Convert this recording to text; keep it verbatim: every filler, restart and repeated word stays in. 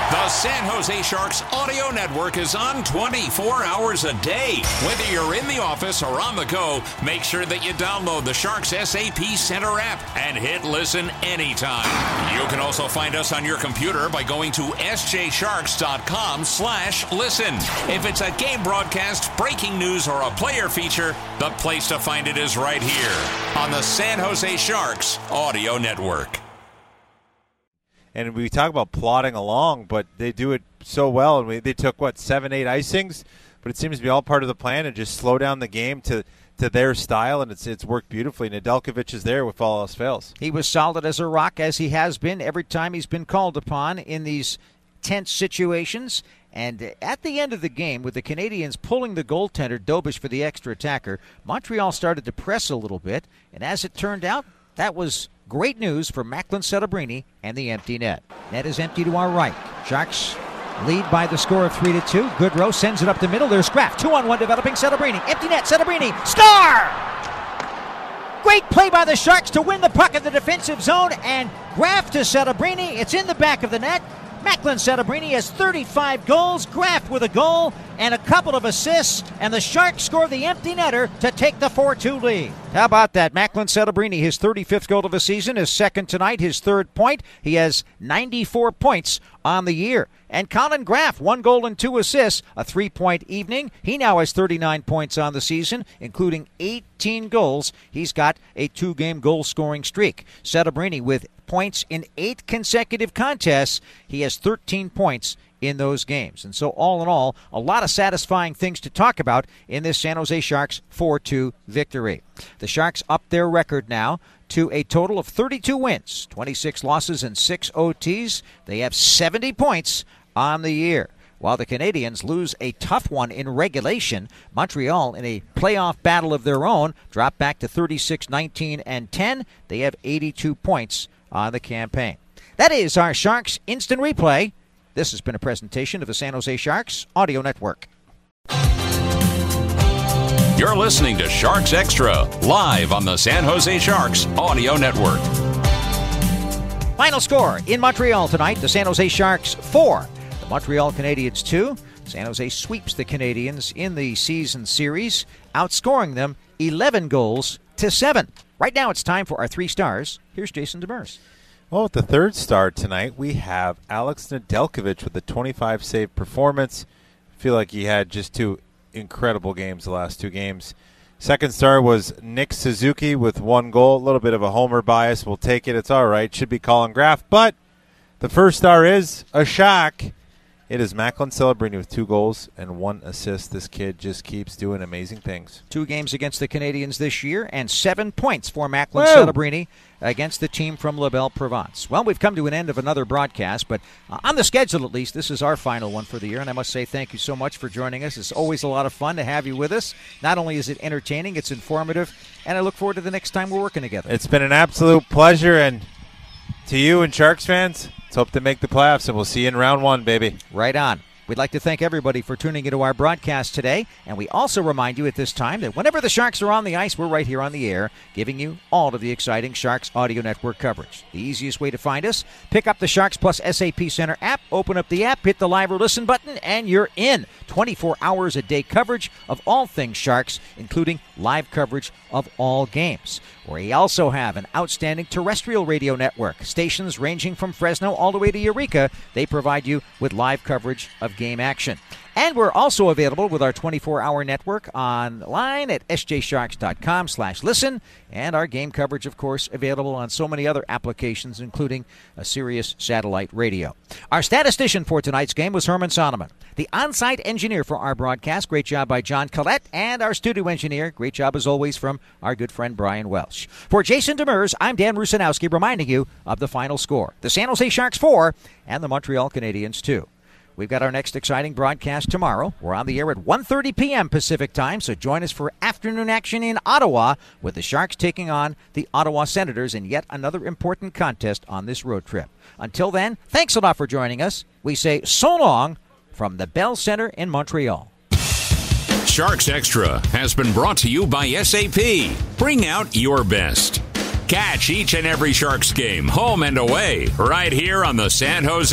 The San Jose Sharks Audio Network is on twenty-four hours a day. Whether you're in the office or on the go, make sure that you download the Sharks S A P Center app and hit listen anytime. You can also find us on your computer by going to s j sharks dot com slash listen. If it's a game broadcast, breaking news, or a player feature, the place to find it is right here on the San Jose Sharks Audio Network. And we talk about plodding along, but they do it so well. And we, they took, what, seven, eight icings? But it seems to be all part of the plan and just slow down the game to, to their style, and it's it's worked beautifully. Nedeljkovic is there if all else fails. He was solid as a rock, as he has been every time he's been called upon in these tense situations. And at the end of the game, with the Canadiens pulling the goaltender, Dobish, for the extra attacker, Montreal started to press a little bit. And as it turned out, that was great news for Macklin Celebrini and the empty net. Net is empty to our right. Sharks lead by the score of three to two. Goodrow sends it up the middle. There's Graf. Two on one developing. Celebrini. Empty net. Celebrini. Score! Great play by the Sharks to win the puck in the defensive zone. And Graf to Celebrini. It's in the back of the net. Macklin Celebrini has thirty-five goals. Graf with a goal and a couple of assists. And the Sharks score the empty netter to take the four two lead. How about that? Macklin Celebrini, his thirty-fifth goal of the season, his second tonight, his third point. He has ninety-four points on the year. And Colin Graf, one goal and two assists, a three-point evening. He now has thirty-nine points on the season, including eighteen goals. He's got a two-game goal-scoring streak. Celebrini with points in eight consecutive contests. He has thirteen points in those games. And so all in all, a lot of satisfying things to talk about in this San Jose Sharks four two victory. The Sharks up their record now to a total of thirty-two wins, twenty-six losses, and six O Ts. They have seventy points on the year. While the Canadiens lose a tough one in regulation, Montreal, in a playoff battle of their own, drop back to thirty-six, nineteen, and ten. They have eighty-two points on the campaign. That is our Sharks Instant Replay. This has been a presentation of the San Jose Sharks Audio Network. You're listening to Sharks Extra, live on the San Jose Sharks Audio Network. Final score in Montreal tonight, the San Jose Sharks four, the Montreal Canadiens two. San Jose sweeps the Canadiens in the season series, outscoring them eleven goals to seven. Right now it's time for our three stars. Here's Jason Demers. Well, with the third star tonight, we have Alex Nedeljkovic with a twenty-five save performance. I feel like he had just two incredible games the last two games. Second star was Nick Suzuki with one goal. A little bit of a homer bias. We'll take it. It's all right. Should be Colin Graf. But the first star is a shock. It is Macklin Celebrini with two goals and one assist. This kid just keeps doing amazing things. Two games against the Canadiens this year and seven points for Macklin Whoa. Celebrini against the team from La Belle Provence. Well, we've come to an end of another broadcast, but uh, on the schedule at least, this is our final one for the year, and I must say thank you so much for joining us. It's always a lot of fun to have you with us. Not only is it entertaining, it's informative, and I look forward to the next time we're working together. It's been an absolute pleasure, and to you and Sharks fans, let's hope to make the playoffs, and we'll see you in round one, baby. Right on. We'd like to thank everybody for tuning into our broadcast today, and we also remind you at this time that whenever the Sharks are on the ice, we're right here on the air, giving you all of the exciting Sharks Audio Network coverage. The easiest way to find us, pick up the Sharks Plus S A P Center app, open up the app, hit the live or listen button, and you're in. twenty-four hours a day coverage of all things Sharks, including live coverage of all games. We also have an outstanding terrestrial radio network. Stations ranging from Fresno all the way to Eureka. They provide you with live coverage of game action. And we're also available with our twenty-four hour network online at s j sharks dot com slash listen. And our game coverage, of course, available on so many other applications, including a Sirius satellite radio. Our statistician for tonight's game was Herman Sonneman. The on-site engineer for our broadcast, great job by John Collette. And our studio engineer, great job as always from our good friend Brian Welsh. For Jason Demers, I'm Dan Rusanowski reminding you of the final score. The San Jose Sharks four and the Montreal Canadiens two. We've got our next exciting broadcast tomorrow. We're on the air at one thirty p.m. Pacific time, so join us for afternoon action in Ottawa with the Sharks taking on the Ottawa Senators in yet another important contest on this road trip. Until then, thanks a lot for joining us. We say so long from the Bell Center in Montreal. Sharks Extra has been brought to you by S A P. Bring out your best. Catch each and every Sharks game, home and away, right here on the San Jose